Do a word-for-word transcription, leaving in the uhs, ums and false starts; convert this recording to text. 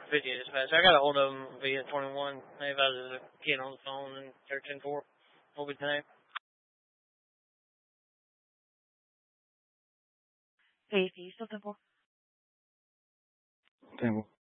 fifty dispatch. I got a hold of them via twenty-one. They've had a kid on the phone and they're ten four. What was the name? Sí, sí, eso te puedo. Tengo.